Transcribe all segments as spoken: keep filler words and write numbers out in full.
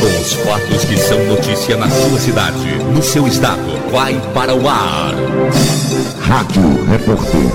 Com os fatos que são notícia na sua cidade, no seu estado, vai para o ar. Rádio Repórter.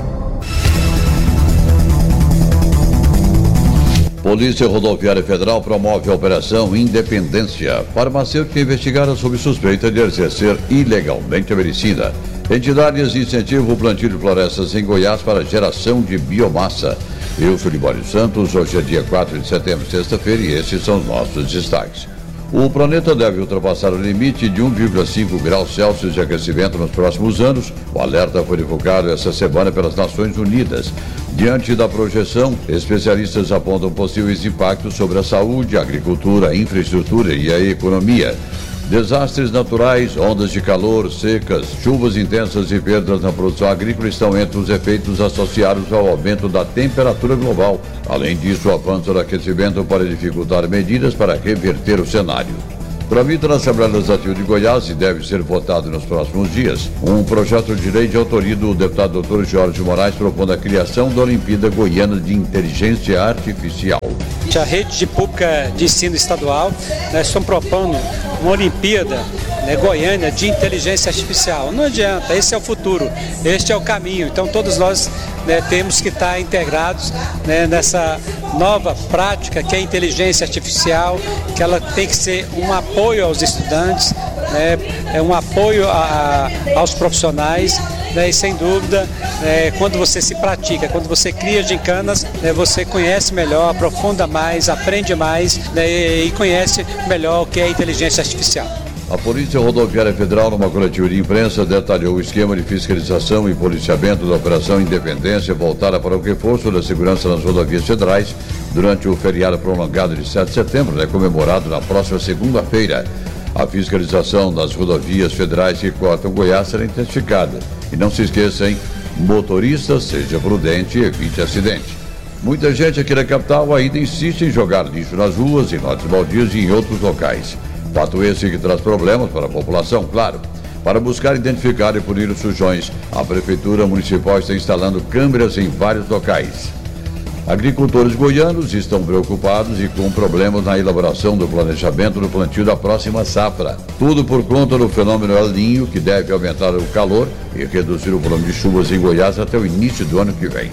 Polícia Rodoviária Federal promove a Operação Independência. Farmacêutica investigada sob suspeita de exercer ilegalmente a medicina. Entidades incentivam o plantio de florestas em Goiás para geração de biomassa. Eu sou Libório Santos, hoje é dia quatro de setembro, sexta-feira, e esses são os nossos destaques. O planeta deve ultrapassar o limite de um vírgula cinco graus Celsius de aquecimento nos próximos anos. O alerta foi divulgado essa semana pelas Nações Unidas. Diante da projeção, especialistas apontam possíveis impactos sobre a saúde, a agricultura, a infraestrutura e a economia. Desastres naturais, ondas de calor, secas, chuvas intensas e perdas na produção agrícola estão entre os efeitos associados ao aumento da temperatura global. Além disso, o avanço do aquecimento pode dificultar medidas para reverter o cenário. Tramita na Assembleia Legislativa de Goiás e deve ser votado nos próximos dias um projeto de lei de autoria do deputado doutor Jorge Moraes propondo a criação da Olimpíada Goiana de Inteligência Artificial. A rede pública de ensino estadual, nós estamos propondo uma Olimpíada, né, Goiânia de Inteligência Artificial. Não adianta, esse é o futuro, este é o caminho. Então todos nós, né, temos que estar integrados, né, nessa nova prática que é a inteligência artificial, que ela tem que ser um apoio aos estudantes, né, é um apoio a, a, aos profissionais. Né, e sem dúvida, é, quando você se pratica, quando você cria gincanas, né, você conhece melhor, aprofunda mais, aprende mais, né, e, e conhece melhor o que é a inteligência artificial. A Polícia Rodoviária Federal, numa coletiva de imprensa, detalhou o esquema de fiscalização e policiamento da Operação Independência voltada para o reforço da segurança nas rodovias federais durante o feriado prolongado de sete de setembro, né, comemorado na próxima segunda-feira. A fiscalização das rodovias federais que cortam Goiás será intensificada. E não se esqueça, hein? Motorista, seja prudente e evite acidente. Muita gente aqui na capital ainda insiste em jogar lixo nas ruas, em lotes baldios e em outros locais. Fato esse que traz problemas para a população, claro. Para buscar identificar e punir os sujões, a Prefeitura Municipal está instalando câmeras em vários locais. Agricultores goianos estão preocupados e com problemas na elaboração do planejamento do plantio da próxima safra. Tudo por conta do fenômeno El Niño, que deve aumentar o calor e reduzir o volume de chuvas em Goiás até o início do ano que vem.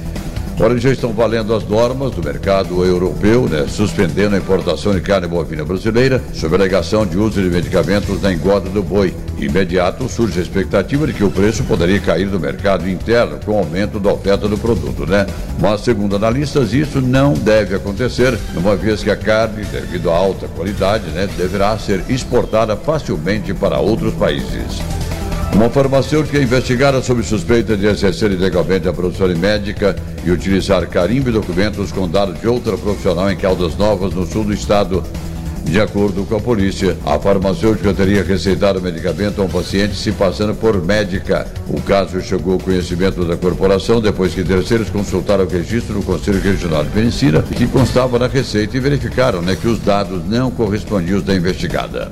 Ora, já estão valendo as normas do mercado europeu, né, suspendendo a importação de carne bovina brasileira sob a alegação de uso de medicamentos na engorda do boi. Imediato surge a expectativa de que o preço poderia cair do mercado interno com o aumento da oferta do produto, né? Mas, segundo analistas, isso não deve acontecer, uma vez que a carne, devido à alta qualidade, né, deverá ser exportada facilmente para outros países. Uma farmacêutica investigada sob suspeita de exercer ilegalmente a produção médica e utilizar carimbo e documentos com dados de outra profissional em Caldas Novas, no sul do estado. De acordo com a polícia, a farmacêutica teria receitado o medicamento a um paciente se passando por médica. O caso chegou ao conhecimento da corporação depois que terceiros consultaram o registro do Conselho Regional de Medicina, que constava na receita, e verificaram, né, que os dados não correspondiam aos da investigada.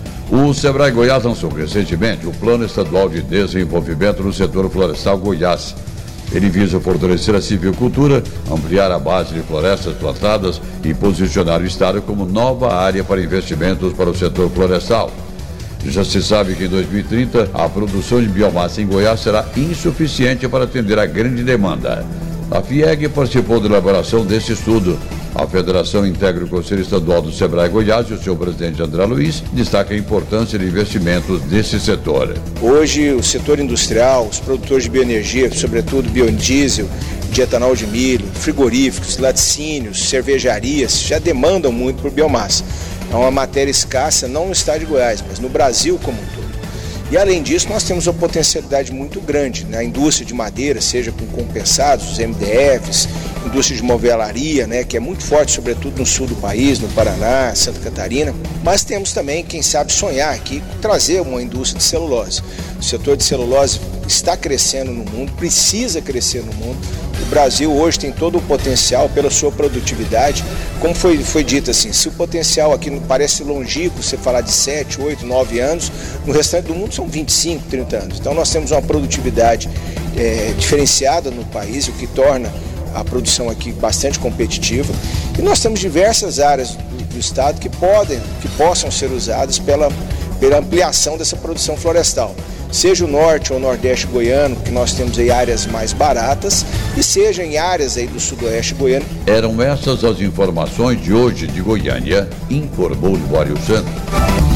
O Sebrae Goiás lançou recentemente o Plano Estadual de Desenvolvimento no Setor Florestal Goiás. Ele visa fortalecer a civicultura, ampliar a base de florestas plantadas e posicionar o Estado como nova área para investimentos para o setor florestal. Já se sabe que em dois mil e trinta a produção de biomassa em Goiás será insuficiente para atender a grande demanda. A FIEG participou da elaboração desse estudo. A Federação integra o Conselho Estadual do Sebrae Goiás e o seu presidente André Luiz destaca a importância de investimentos desse setor. Hoje, o setor industrial, os produtores de bioenergia, sobretudo biodiesel, de etanol de milho, frigoríficos, laticínios, cervejarias, já demandam muito por biomassa. É uma matéria escassa, não no estado de Goiás, mas no Brasil como um todo. E além disso, nós temos uma potencialidade muito grande na indústria de madeira, seja com compensados, os M D Fs, indústria de movelaria, né, que é muito forte, sobretudo no sul do país, no Paraná, Santa Catarina. Mas temos também, quem sabe, sonhar aqui, trazer uma indústria de celulose. O setor de celulose está crescendo no mundo, precisa crescer no mundo. O Brasil hoje tem todo o potencial pela sua produtividade. Como foi, foi dito assim, se o potencial aqui parece longínquo, você falar de sete, oito, nove anos, no restante do mundo são vinte e cinco, trinta anos. Então nós temos uma produtividade é, diferenciada no país, o que torna a produção aqui bastante competitiva. E nós temos diversas áreas do estado que podem, que possam ser usadas pela, pela ampliação dessa produção florestal. Seja o norte ou o nordeste goiano, que nós temos aí áreas mais baratas, e seja em áreas aí do sudoeste goiano. Eram essas as informações de hoje de Goiânia, informou Libório Santos.